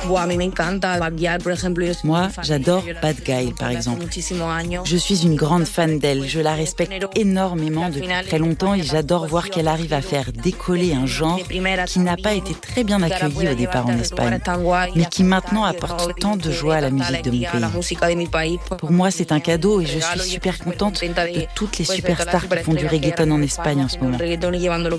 Moi, j'adore Bad Guy, par exemple. Je suis une grande fan d'elle, je la respecte énormément depuis très longtemps et j'adore voir qu'elle arrive à faire décoller un genre qui n'a pas été très bien accueilli au départ en Espagne, mais qui maintenant apporte tant de joie à la musique de mon pays. Pour moi, c'est un cadeau et je suis super contente de toutes les superstars qui font du reggaeton en Espagne en ce moment.